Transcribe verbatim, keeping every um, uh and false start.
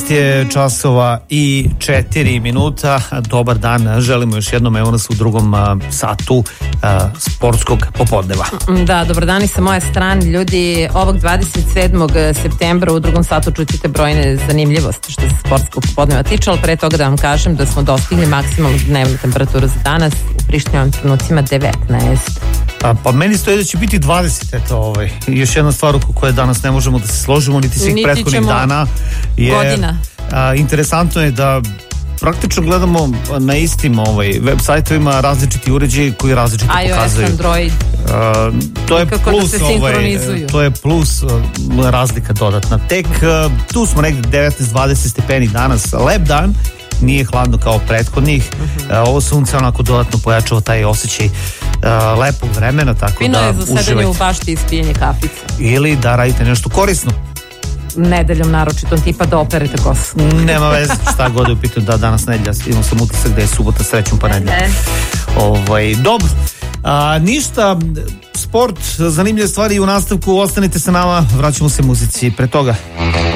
devet je časova i četiri minuta. Dobar dan, želimo još jednom, evo nas u drugom uh, satu uh, sportskog popodneva. Da, dobar dan i sa moje strane, ljudi. Ovog dvadeset sedmog septembra u drugom satu čućete brojne zanimljivosti što se sportskog popodneva tiče, ali pre toga da vam kažem da smo dostigli maksimalnu dnevnu temperaturu za danas, u Prištini trenucima devetnaest. A, pa meni stoji da će biti dvadeset, eto, ovaj. Još jedna stvar oko koje danas ne možemo da se složimo, niti svih prethodnih dana. Je, godina. A, interesantno je da praktično gledamo na istim ovaj, web sajtovima različiti uređaji koji različito iOS, pokazuju. Android. A, to je Kako plus, da se ovaj, to je plus uh, razlika dodatna. Tek uh, tu smo negde devetnaest dvadeset stepeni danas, lep dan. Nije hladno kao prethodnih. Uh-huh. uh, Ovo sunce onako dodatno pojačava taj osjećaj uh, lepog vremena, tako Fino da je za sedanje uživajte. u bašti i spijenje kafice. Ili da radite nešto korisno. Nedeljom naročito, tipa da operete kosu. Nema veze, šta god je u pitanju, da danas nedelja, imam sam utisak da je subota, srećom pa nedelja. Ne. Ovaj, dobro. A, ništa, sport, zanimljive stvari u nastavku, ostanite sa nama, vraćamo se muzici pre toga.